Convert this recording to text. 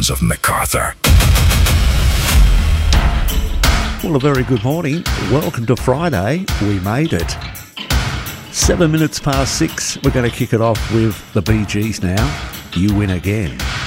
Sons of MacArthur. Well, a very good morning. Welcome to Friday. We made it. 7 minutes past 6. We're going to kick it off with the Bee Gees now. You Win Again.